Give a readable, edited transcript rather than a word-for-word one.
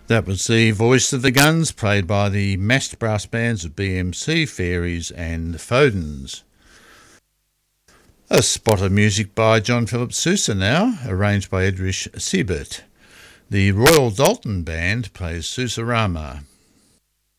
That was the Voice of the Guns, played by the massed brass bands of BMC, Fairies and Fodens. A spot of music by John Philip Sousa now, arranged by Edrich Siebert. The Royal Dalton Band plays Sousa Rama.